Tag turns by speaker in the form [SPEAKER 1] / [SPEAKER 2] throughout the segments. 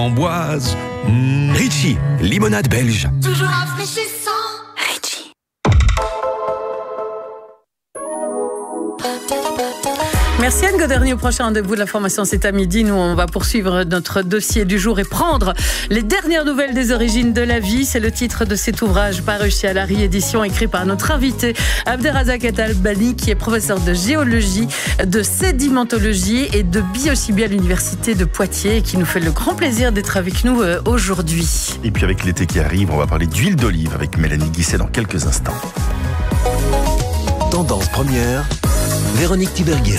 [SPEAKER 1] Amboise. Ritchie, limonade belge.
[SPEAKER 2] Toujours rafraîchissant.
[SPEAKER 3] Ritchie. Merci Anne Goderny. Au prochain rendez-vous de l'information, c'est à midi. Nous, on va poursuivre notre dossier du jour et prendre les dernières nouvelles des origines de la vie. C'est le titre de cet ouvrage paru chez Alary Éditions, écrit par notre invité Abderrazak El Albani, qui est professeur de géologie, de sédimentologie et de biochimie à l'université de Poitiers et qui nous fait le grand plaisir d'être avec nous aujourd'hui.
[SPEAKER 4] Et puis avec l'été qui arrive, on va parler d'huile d'olive avec Mélanie Guisset dans quelques instants.
[SPEAKER 5] Tendance première, Véronique Tiberghien.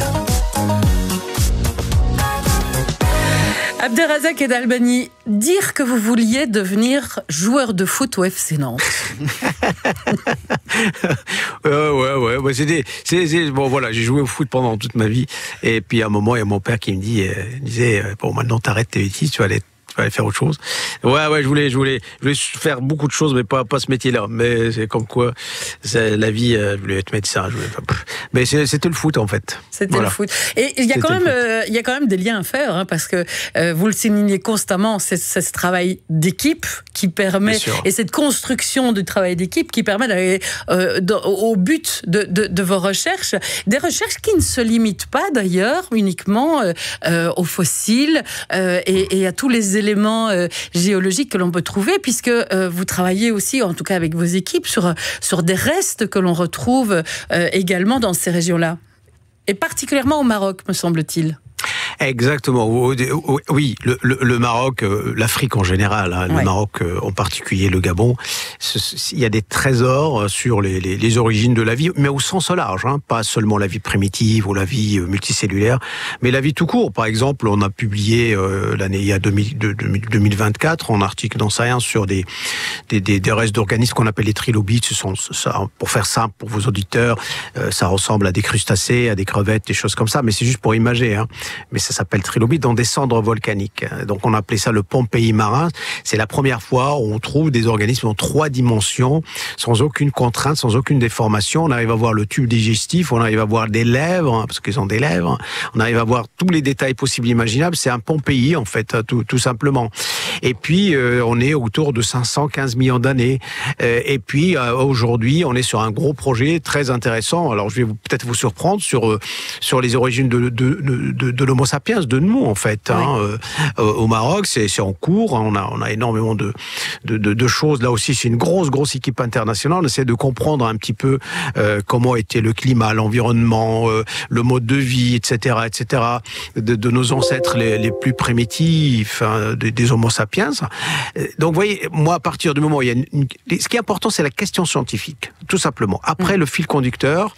[SPEAKER 3] Abderrazak El Albani, dire que vous vouliez devenir joueur de foot au FC Nantes.
[SPEAKER 6] Ouais. Bon, voilà, j'ai joué au foot pendant toute ma vie. Et puis, à un moment, il y a mon père qui me disait, bon, maintenant, t'arrêtes tes bêtises, tu vas aller faire autre chose. Ouais, je voulais faire beaucoup de choses, mais pas ce métier-là. Mais c'est comme quoi, c'est la vie, je voulais être médecin. Mais c'était le foot, en fait.
[SPEAKER 3] C'était le foot. Et il y a quand même des liens à faire, hein, parce que vous le soulignez constamment, c'est ce travail d'équipe qui permet, et cette construction du travail d'équipe qui permet d'aller au but de vos recherches. Des recherches qui ne se limitent pas, d'ailleurs, uniquement aux fossiles et à tous les éléments géologiques que l'on peut trouver, puisque vous travaillez aussi, en tout cas avec vos équipes, sur des restes que l'on retrouve également dans ces régions-là. Et particulièrement au Maroc, me semble-t-il.
[SPEAKER 6] Exactement. Oui, le Maroc, l'Afrique en général, hein, le Maroc en particulier, le Gabon, il y a des trésors sur les origines de la vie, mais au sens large, hein, pas seulement la vie primitive ou la vie multicellulaire, mais la vie tout court. Par exemple, on a publié il y a 2024 un article dans Science sur des restes d'organismes qu'on appelle les trilobites. Pour faire simple pour vos auditeurs, ça ressemble à des crustacés, à des crevettes, des choses comme ça, mais c'est juste pour imager, hein. Mais ça s'appelle trilobite dans des cendres volcaniques. Donc on appelait ça le Pompéi marin. C'est la première fois où on trouve des organismes en 3 dimensions, sans aucune contrainte, sans aucune déformation. On arrive à voir le tube digestif, on arrive à voir des lèvres, hein, parce qu'ils ont des lèvres. On arrive à voir tous les détails possibles et imaginables. C'est un Pompéi, en fait, tout simplement. Et puis, on est autour de 515 millions d'années. Et puis, aujourd'hui, on est sur un gros projet très intéressant. Alors, je vais peut-être vous surprendre sur les origines de l'Homo sapiens, de nous, en fait. Hein. Au Maroc, c'est en cours. On a énormément de choses. Là aussi, c'est une grosse équipe internationale. On essaie de comprendre un petit peu comment était le climat, l'environnement, le mode de vie, etc., de nos ancêtres les plus primitifs, hein, des Homo sapiens. Donc, vous voyez, moi, à partir du moment où ce qui est important, c'est la question scientifique, tout simplement. Après, le fil conducteur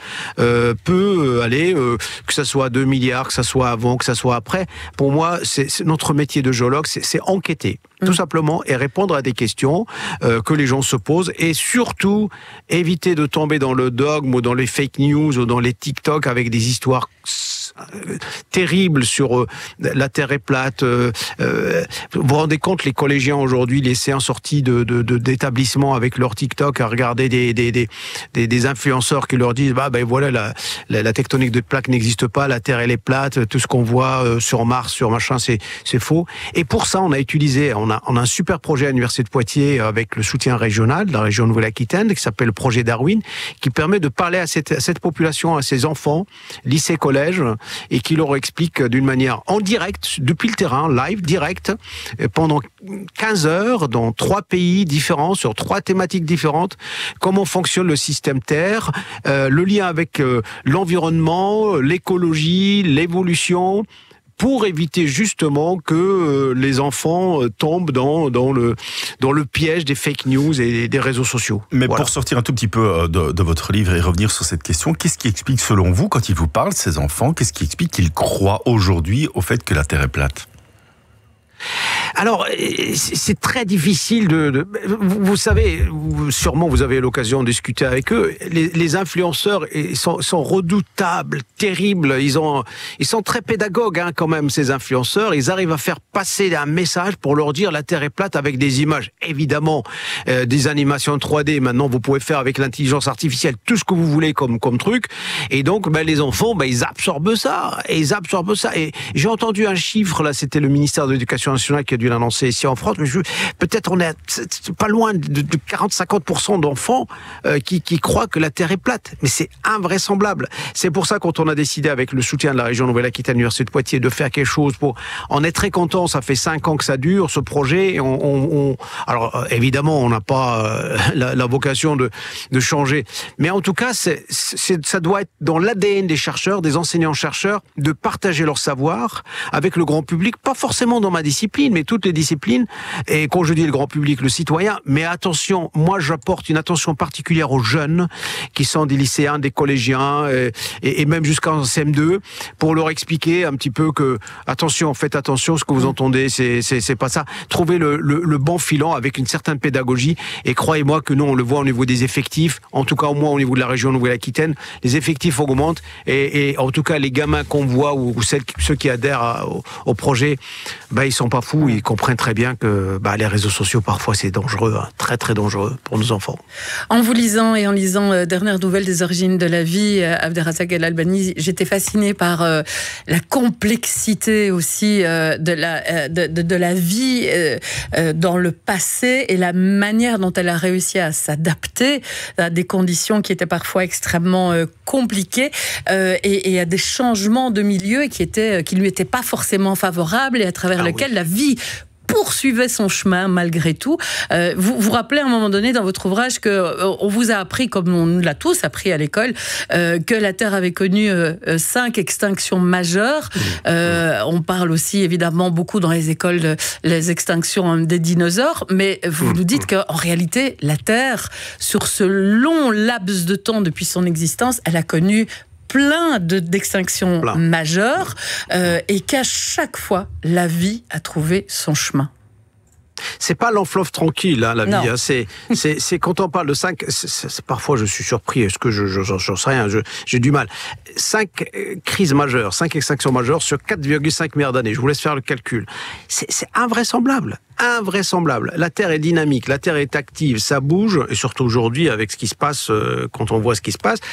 [SPEAKER 6] peut aller, que ça soit 2 milliards, que ça soit avant, que ça soit après. Pour moi, c'est notre métier de géologue, c'est enquêter, tout simplement, et répondre à des questions que les gens se posent, et surtout éviter de tomber dans le dogme ou dans les fake news ou dans les TikTok avec des histoires terribles sur la Terre est plate. Vous vous rendez compte, les collégiens aujourd'hui, lycéens sortis d'établissements avec leur TikTok à regarder des influenceurs qui leur disent voilà, la tectonique de plaques n'existe pas, la Terre elle est plate, tout ce qu'on voit sur Mars, sur machin, c'est faux. Et pour ça, on a un super projet à l'université de Poitiers avec le soutien régional de la région Nouvelle-Aquitaine qui s'appelle le projet Darwin, qui permet de parler à cette population, à ces enfants, lycée, collège, et qui leur explique d'une manière en direct, depuis le terrain, live, direct, pendant 15 heures, dans 3 pays différents, sur 3 thématiques différentes, comment fonctionne le système Terre, le lien avec l'environnement, l'écologie, l'évolution, pour éviter justement que les enfants tombent dans le piège des fake news et des réseaux sociaux.
[SPEAKER 4] Mais pour sortir un tout petit peu de votre livre et revenir sur cette question, qu'est-ce qui explique selon vous, quand ils vous parlent, ces enfants, qu'est-ce qui explique qu'ils croient aujourd'hui au fait que la Terre est plate ?
[SPEAKER 6] Alors, c'est très difficile vous savez, sûrement vous avez l'occasion de discuter avec eux, les influenceurs sont redoutables, terribles, ils sont très pédagogues, hein, quand même, ces influenceurs. Ils arrivent à faire passer un message pour leur dire la Terre est plate avec des images, évidemment, des animations 3D. Maintenant, vous pouvez faire avec l'intelligence artificielle tout ce que vous voulez comme truc. Et donc, les enfants, ils absorbent ça. Et j'ai entendu un chiffre, là, c'était le ministère de l'Éducation nationale qui a dû l'annoncer ici en France, mais peut-être on est pas loin de 40-50% d'enfants qui croient que la Terre est plate. Mais c'est invraisemblable. C'est pour ça, quand on a décidé, avec le soutien de la région Nouvelle-Aquitaine, l'Université de Poitiers, de faire quelque chose pour... On est très content, ça fait 5 ans que ça dure, ce projet. Alors, évidemment, on n'a pas la vocation de changer. Mais en tout cas, ça doit être dans l'ADN des chercheurs, des enseignants-chercheurs, de partager leur savoir avec le grand public, pas forcément dans ma discipline, mais toutes les disciplines. Et quand je dis le grand public, le citoyen, mais attention, moi j'apporte une attention particulière aux jeunes qui sont des lycéens, des collégiens et même jusqu'en CM2 pour leur expliquer un petit peu que faites attention, ce que vous entendez, c'est pas ça. Trouvez le bon filon avec une certaine pédagogie et croyez-moi que nous on le voit au niveau des effectifs, en tout cas au moins au niveau de la région Nouvelle-Aquitaine, les effectifs augmentent et en tout cas les gamins qu'on voit ou ceux qui adhèrent au projet, ils sont pas fous, ils comprennent très bien que les réseaux sociaux parfois c'est dangereux, très très dangereux pour nos enfants.
[SPEAKER 3] En vous lisant et en lisant Dernières nouvelles des origines de la vie, Abderrazak El Albani, j'étais fascinée par la complexité aussi de la vie dans le passé et la manière dont elle a réussi à s'adapter à des conditions qui étaient parfois extrêmement compliquées et à des changements de milieu qui lui étaient pas forcément favorables et à travers lesquels la vie poursuivait son chemin malgré tout. Vous vous rappelez à un moment donné dans votre ouvrage qu'on vous a appris, comme on l'a tous appris à l'école, que la Terre avait connu 5 extinctions majeures. On parle aussi évidemment beaucoup dans les écoles les extinctions des dinosaures, mais vous nous dites qu'en réalité, la Terre, sur ce long laps de temps depuis son existence, elle a connu plein d'extinctions majeures et qu'à chaque fois, la vie a trouvé son chemin.
[SPEAKER 6] C'est pas long fleuve tranquille, la vie. Hein. C'est quand on parle de 5... parfois, je suis surpris. Est-ce que j'en sais rien, j'ai du mal. 5 crises majeures, 5 extinctions majeures sur 4,5 milliards d'années. Je vous laisse faire le calcul. C'est invraisemblable. Invraisemblable. La Terre est dynamique, la Terre est active, ça bouge, et surtout aujourd'hui, avec ce qui se passe, quand on voit ce qui se passe.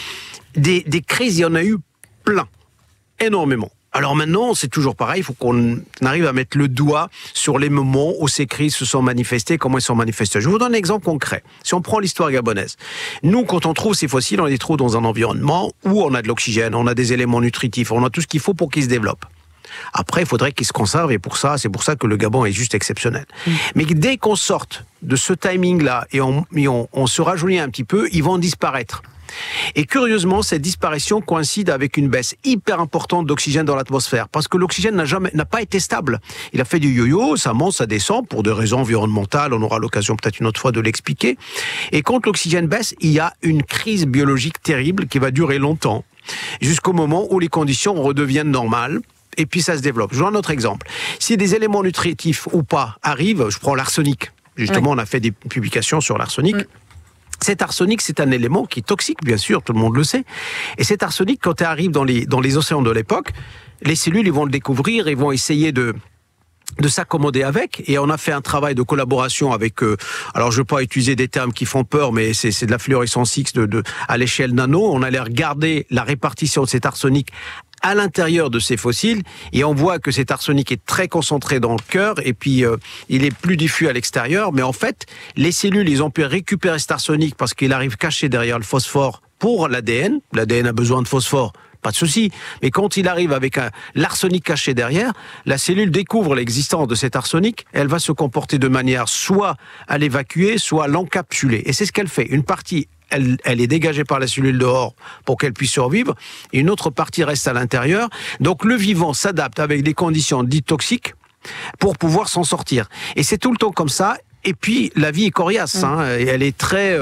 [SPEAKER 6] Des crises, il y en a eu plein. Énormément. Alors maintenant, c'est toujours pareil, il faut qu'on arrive à mettre le doigt sur les moments où ces crises se sont manifestées, comment elles sont manifestées. Je vous donne un exemple concret. Si on prend l'histoire gabonaise, nous, quand on trouve ces fossiles, on les trouve dans un environnement où on a de l'oxygène, on a des éléments nutritifs, on a tout ce qu'il faut pour qu'ils se développent. Après, il faudrait qu'ils se conservent et c'est pour ça que le Gabon est juste exceptionnel. Mais dès qu'on sorte de ce timing-là et on se rajeunit un petit peu, ils vont disparaître. Et curieusement, cette disparition coïncide avec une baisse hyper importante d'oxygène dans l'atmosphère, parce que l'oxygène n'a pas été stable. Il a fait du yo-yo, ça monte, ça descend, pour des raisons environnementales, on aura l'occasion peut-être une autre fois de l'expliquer. Et quand l'oxygène baisse, il y a une crise biologique terrible qui va durer longtemps, jusqu'au moment où les conditions redeviennent normales. Et puis ça se développe. Je vous donne un autre exemple. Si des éléments nutritifs ou pas arrivent, je prends l'arsenic. Justement, on a fait des publications sur l'arsenic. Cet arsenic, c'est un élément qui est toxique, bien sûr, tout le monde le sait. Et cet arsenic, quand il arrive dans les océans de l'époque, les cellules, ils vont le découvrir, ils vont essayer de s'accommoder avec, et on a fait un travail de collaboration avec, alors je ne veux pas utiliser des termes qui font peur, mais c'est de la fluorescence X à l'échelle nano. On allait regarder la répartition de cet arsenic à l'intérieur de ces fossiles, et on voit que cet arsenic est très concentré dans le cœur, et puis il est plus diffus à l'extérieur, mais en fait, les cellules, ils ont pu récupérer cet arsenic parce qu'il arrive caché derrière le phosphore pour l'ADN. L'ADN a besoin de phosphore, pas de souci. Mais quand il arrive avec l'arsenic caché derrière, la cellule découvre l'existence de cet arsenic, elle va se comporter de manière soit à l'évacuer, soit à l'encapsuler. Et c'est ce qu'elle fait. Une partie, elle est dégagée par la cellule dehors pour qu'elle puisse survivre, et une autre partie reste à l'intérieur. Donc le vivant s'adapte avec des conditions dites toxiques pour pouvoir s'en sortir. Et c'est tout le temps comme ça. Et puis, la vie est coriace, elle est très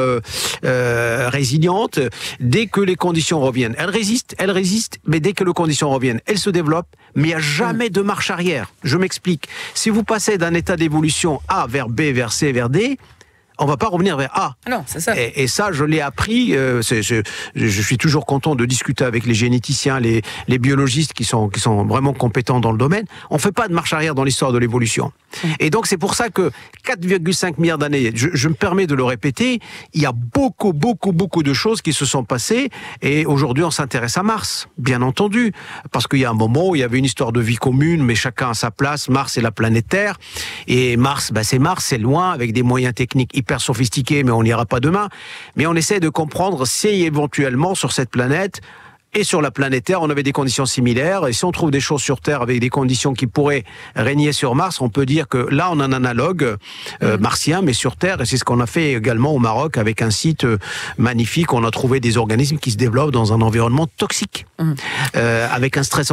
[SPEAKER 6] résiliente. Dès que les conditions reviennent, elle résiste, mais dès que les conditions reviennent, elle se développe, mais il n'y a jamais de marche arrière. Je m'explique. Si vous passez d'un état d'évolution A vers B, vers C, vers D, on va pas revenir vers A.
[SPEAKER 3] Non, c'est ça.
[SPEAKER 6] Et ça, je l'ai appris. Je suis toujours content de discuter avec les généticiens, les biologistes qui sont vraiment compétents dans le domaine. On fait pas de marche arrière dans l'histoire de l'évolution. Et donc c'est pour ça que 4,5 milliards d'années, je me permets de le répéter, il y a beaucoup de choses qui se sont passées. Et aujourd'hui, on s'intéresse à Mars, bien entendu, parce qu'il y a un moment où il y avait une histoire de vie commune, mais chacun à sa place. Mars, c'est la planète Terre, et Mars, c'est loin, avec des moyens techniques hyper sophistiqués, mais on n'ira pas demain. Mais on essaie de comprendre si éventuellement sur cette planète et sur la planète Terre, on avait des conditions similaires. Et si on trouve des choses sur Terre avec des conditions qui pourraient régner sur Mars, on peut dire que là, on a un analogue martien, mais sur Terre. Et c'est ce qu'on a fait également au Maroc avec un site magnifique. On a trouvé des organismes qui se développent dans un environnement toxique, avec un stress